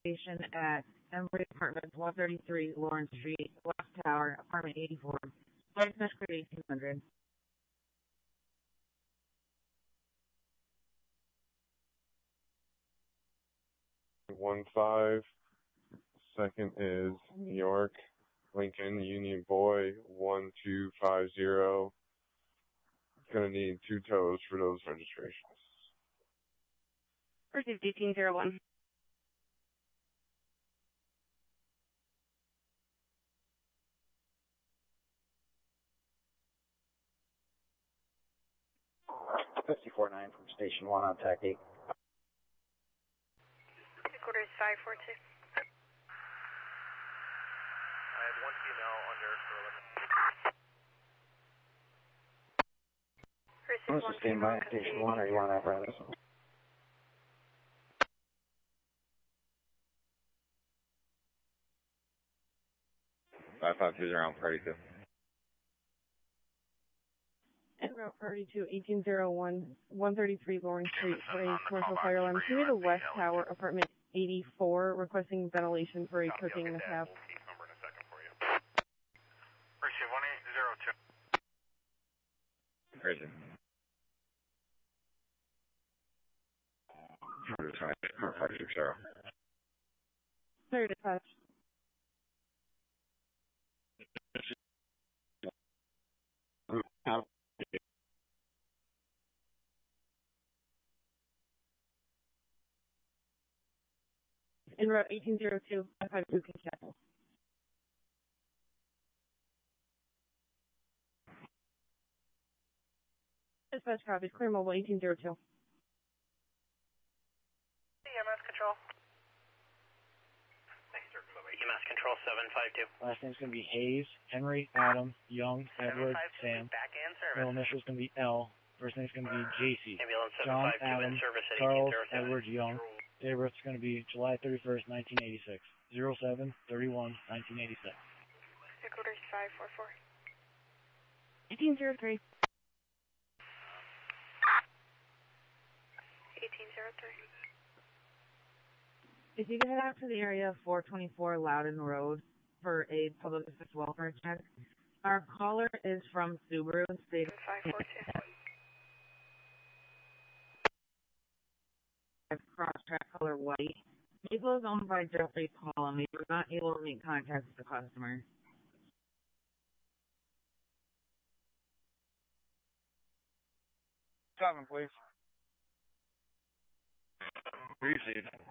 station at Emory Apartments, 133 Lawrence Street, West Tower, apartment 84. Flight mesh code 1800. One five. Second is New York, Lincoln, Union Boy, 1250. Gonna need 2 toes for those registrations. Received 1801. $54.9 from Station 1 on TAC 8. Headquarters 542. I have one female under Want to stand by at Station 1 or you want apparatus? 550 around Party 2. En route Party 2, 1801, 133 Lawrence Street for a commercial fire alarm. Give me the West Tower, apartment 84, requesting ventilation for a cooking mishap. Receive 1802. Crazy. Car 560. Sorry to touch. En route 1802, 552 Kinshasa. Dispatch copies, clear mobile 1802. EMS control. EMS control 752. Last name's going to be Hayes, Henry, Adam, Young, Edward, Sam. Back in service. Middle initial's going to be L. First name's going to be JC. Ambulance John, 752 Adam, in service at Charles, 1807. Edward, Young. Date of birth is going to be July 31st, 1986. 07/31/1986. Headquarters 544. 1803. 1803. If you could head out to the area of 424 Loudon Road for a public assist welfare check. Our caller is from Subaru State 542. cross-track color white. Vehicle is owned by Jeffrey Paul, and we were not able to make contact with the customer. 7, please. Received.